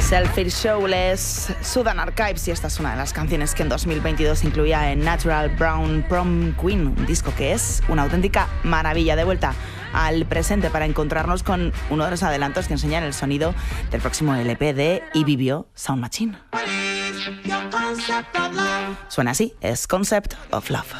Selfish Showless, Sudan Archives, y esta es una de las canciones que en 2022 incluía en Natural Brown Prom Queen, un disco que es una auténtica maravilla. De vuelta al presente para encontrarnos con uno de los adelantos que enseñan el sonido del próximo LP de Ibibio Sound Machine. Suena así, es Concept of Love.